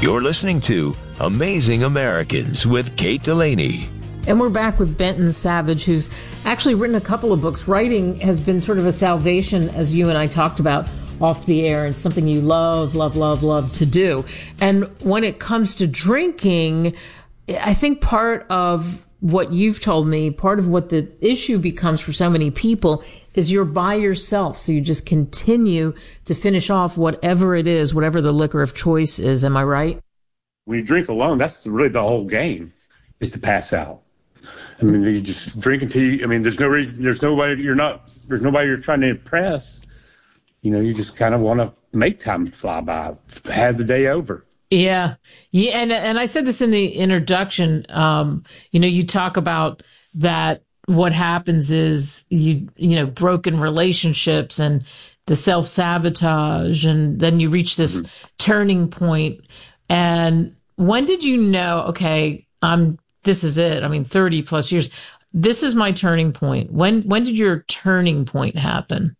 You're listening to Amazing Americans with Kate Delaney. And we're back with Benton Savage, who's actually written a couple of books. Writing has been sort of a salvation, as you and I talked about off the air, and something you love to do. And when it comes to drinking, I think part of what you've told me, part of what the issue becomes for so many people is you're by yourself. So you just continue to finish off whatever it is, whatever the liquor of choice is. Am I right? When you drink alone, that's really the whole game, is to pass out. I mean, you just drink until you, I mean, there's nobody you're trying to impress. You know, you just kind of want to make time fly by, have the day over. Yeah. And I said this in the introduction. You talk about that. What happens is you know, broken relationships and the self-sabotage, and then you reach this turning point. And when did you know, okay, this is it? I mean, 30 plus years. This is my turning point. When did your turning point happen?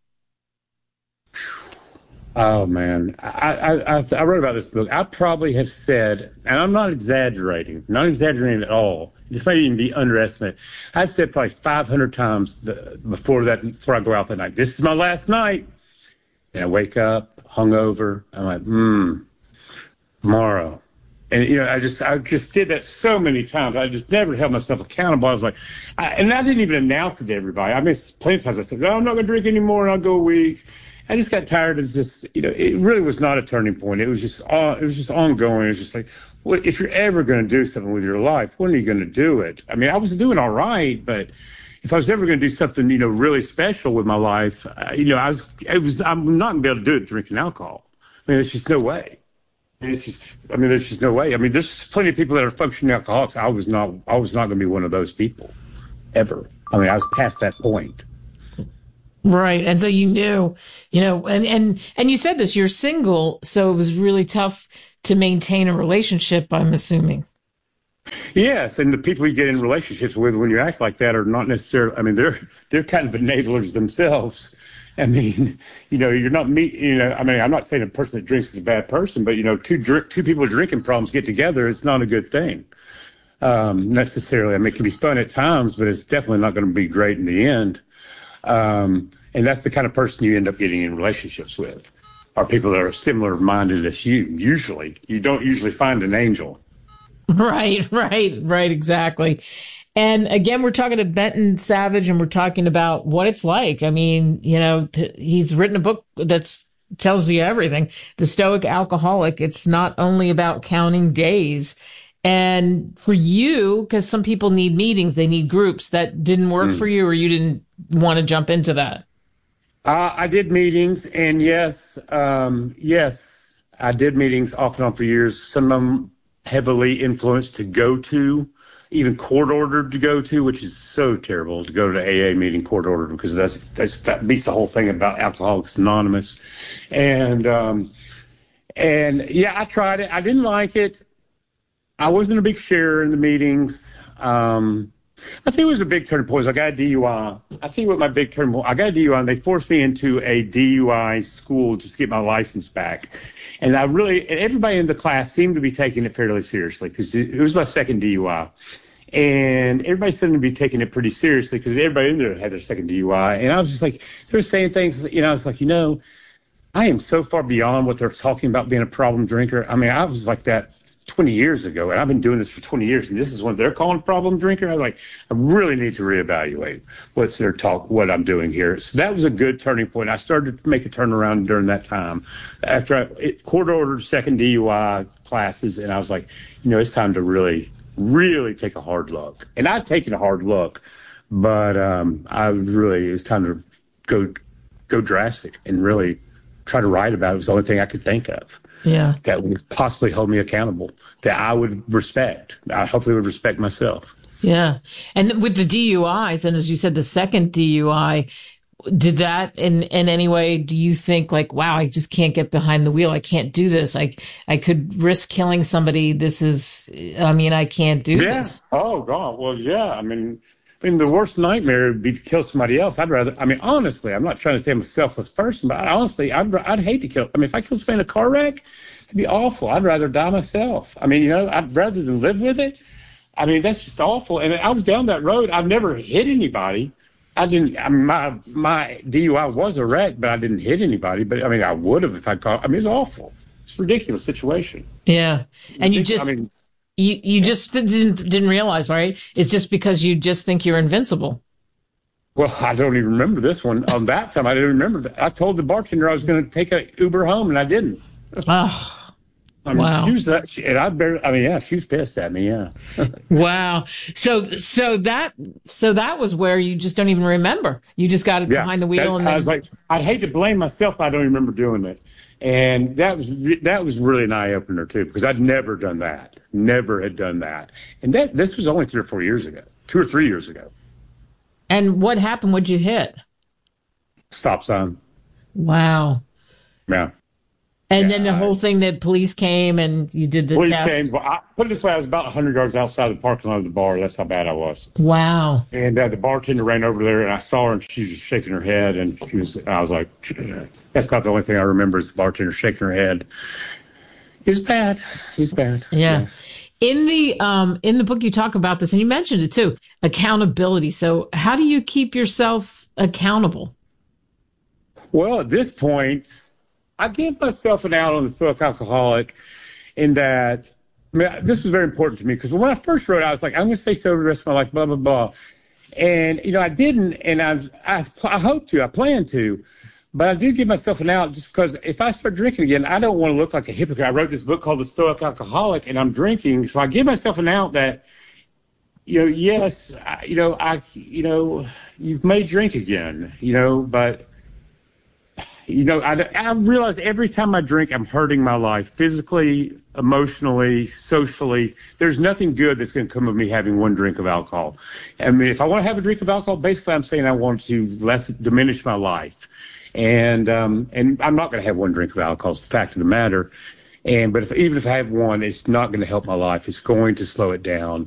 Oh, man. I wrote about this book. I probably have said, and I'm not exaggerating at all. This may even be underestimated. I've said probably 500 times before I go out that night, this is my last night. And I wake up hungover. I'm like, tomorrow. And, you know, I just did that so many times. I just never held myself accountable. I was like, and I didn't even announce it to everybody. I mean, plenty of times I said, I'm not going to drink anymore, and I'll go a week. I just got tired of this. You know, it really was not a turning point. It was just ongoing. It was just like, if you're ever going to do something with your life, when are you going to do it? I mean, I was doing all right, but if I was ever going to do something, you know, really special with my life, I'm not going to be able to do it drinking alcohol. I mean, there's just no way. There's just no way. I mean, there's plenty of people that are functioning alcoholics. I was not going to be one of those people, ever. I mean, I was past that point. Right. And so you knew, you know, and you said this, you're single, so it was really tough to maintain a relationship, I'm assuming. Yes, and the people you get in relationships with when you act like that are not necessarily, I mean, they're kind of enablers themselves. I mean, you know, you're not I mean, I'm not saying a person that drinks is a bad person, but, you know, two people with drinking problems get together, it's not a good thing. Necessarily. I mean, it can be fun at times, but it's definitely not going to be great in the end. And that's the kind of person you end up getting in relationships with, are people that are similar minded as you. Usually, you don't usually find an angel. Right, exactly. And again, we're talking to Benton Savage, and we're talking about what it's like. I mean, you know, he's written a book that tells you everything. The Stoic Alcoholic. It's not only about counting days. And for you, because some people need meetings, they need groups, that didn't work for you, or you didn't want to jump into that? I did meetings, and yes, I did meetings off and on for years. Some of them heavily influenced to go to, even court ordered to go to, which is so terrible to go to AA meeting court ordered, because that beats the whole thing about Alcoholics Anonymous. And yeah, I tried it. I didn't like it. I wasn't a big sharer in the meetings. I think it was a big turning point. I got a DUI. I think what my big turning point, I got a DUI, and they forced me into a DUI school just to get my license back. And everybody in the class seemed to be taking it fairly seriously, because it was my second DUI. And everybody seemed to be taking it pretty seriously, because everybody in there had their second DUI. And I was just like, they were saying things, you know, I was like, you know, I am so far beyond what they're talking about being a problem drinker. I mean, I was like that 20 years ago, and I've been doing this for 20 years, and this is what they're calling problem drinker. I was like, I really need to reevaluate what I'm doing here. So that was a good turning point. I started to make a turnaround during that time. After court ordered second DUI classes, and I was like, you know, it's time to really, really take a hard look. And I'd taken a hard look, but it was time to go drastic and really try to write about it. It was the only thing I could think of. Yeah. That would possibly hold me accountable, that I would respect. I hopefully would respect myself. Yeah. And with the DUIs, and as you said, the second DUI, did that in any way, do you think like, wow, I just can't get behind the wheel. I can't do this. I could risk killing somebody. I can't do this. Oh, God. Well, yeah. I mean, the worst nightmare would be to kill somebody else. Honestly, I'm not trying to say I'm a selfless person, but honestly, I'd hate to kill. I mean, if I kill somebody in a car wreck, It'd be awful. I'd rather die myself. I mean, I'd rather than live with it. I mean, that's just awful. And I was down that road. I've never hit anybody. I didn't. I mean, my DUI was a wreck, but I didn't hit anybody. But I mean, I would have if I'd caught. I mean, it's awful. It's a ridiculous situation. Yeah, and you just, you just didn't realize, right? It's just because you just think you're invincible. Well, I don't even remember this one. On that time, I didn't remember that. I told the bartender I was going to take an Uber home, and I didn't. Oh, I mean, wow. She was pissed at me. Yeah. Wow. So that was where you just don't even remember. You just got it behind the wheel, and then... I was like, I'd hate to blame myself, but I don't remember doing it. And that was really an eye opener too, because I'd never done that. Never had done that. And this was only 2 or 3 years ago. And what happened? What'd you hit? Stop sign. Wow. Yeah. And then the whole thing that police came and you did the police test. Came. Well, put it this way, I was about 100 yards outside the parking lot of the bar. That's how bad I was. Wow. And the bartender ran over there, and I saw her, and she was shaking her head, and I was like, that's about the only thing I remember is the bartender shaking her head. It was bad. Yeah. Yes. In the book, you talk about this, and you mentioned it too, accountability. So how do you keep yourself accountable? Well, at this point, I gave myself an out on the Stoic Alcoholic in that, I mean, this was very important to me because when I first wrote it, I was like, I'm going to stay sober the rest of my life, blah, blah, blah. And, I didn't, and I hope to, I plan to, but I do give myself an out just because if I start drinking again, I don't want to look like a hypocrite. I wrote this book called The Stoic Alcoholic, and I'm drinking, so I give myself an out that, yes, you may drink again, but... I realized every time I drink, I'm hurting my life physically, emotionally, socially. There's nothing good that's going to come of me having one drink of alcohol. I mean, if I want to have a drink of alcohol, basically I'm saying I want to diminish my life. And I'm not going to have one drink of alcohol. It's the fact of the matter. But even if I have one, it's not going to help my life. It's going to slow it down.